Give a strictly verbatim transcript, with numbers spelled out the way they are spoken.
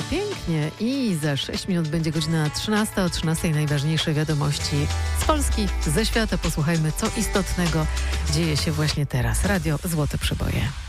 Pięknie. I za sześć minut będzie godzina trzynasta. O trzynastej najważniejsze wiadomości z Polski, ze świata. Posłuchajmy, co istotnego dzieje się właśnie teraz. Radio Złote Przeboje.